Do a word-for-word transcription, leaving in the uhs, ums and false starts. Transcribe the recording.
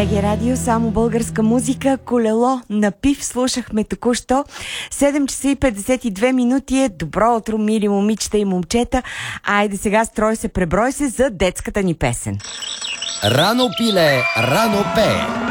Еге радио, само българска музика, колело на пив слушахме току-що. седем часа и петдесет и две минути е. Добро утро, мили момичета и момчета. Айде сега строй се, преброй се за детската ни песен. Рано пиле, рано пее.